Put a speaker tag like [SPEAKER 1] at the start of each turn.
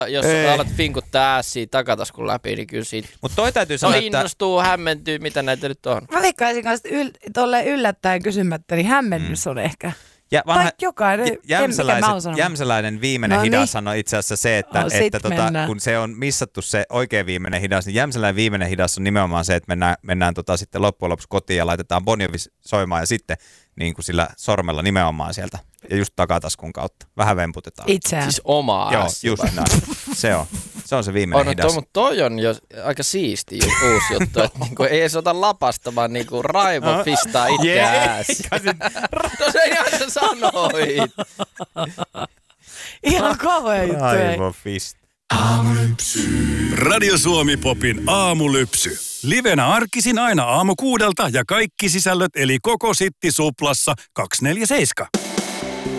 [SPEAKER 1] Jos alat finkuttaa ässiä takataskun läpi, niin kyllä siitä...
[SPEAKER 2] Mutta toi täytyy sanoa, että...
[SPEAKER 1] innostuu, hämmentyy, mitä näitä nyt on.
[SPEAKER 3] Mä veikkaisin kanssa tolleen yllättäen kysymättä, niin hämmennys on ehkä.
[SPEAKER 2] Ja vanha,
[SPEAKER 3] tai jokainen,
[SPEAKER 2] Jämsäläinen viimeinen hidas sanoi itse asiassa se, että kun se on missattu se oikein viimeinen hidas, niin Jämsäläinen viimeinen hidas on nimenomaan se, että mennään sitten loppujen lopuksi kotiin ja laitetaan Bon Jovi soimaan ja sitten niin kuin sillä sormella nimenomaan sieltä ja just takataskun kautta. Vähän vemputetaan.
[SPEAKER 3] Itseään.
[SPEAKER 1] Siis omaa.
[SPEAKER 2] Joo, just näin. Se on se viimeinen hidas.
[SPEAKER 1] Mutta toi on jo aika siisti uusi juttu, että niinku ei edes ota lapasta, vaan niinku raivo fistaa itseään. No se ihan sä sanoit.
[SPEAKER 3] Ihan kauhean juttu.
[SPEAKER 2] Raivo fist.
[SPEAKER 4] Aamulypsy. Radio Suomi Popin aamulypsy. Livenä arkisin aina 6:00 ja kaikki sisällöt eli koko Sitti Suplassa 247.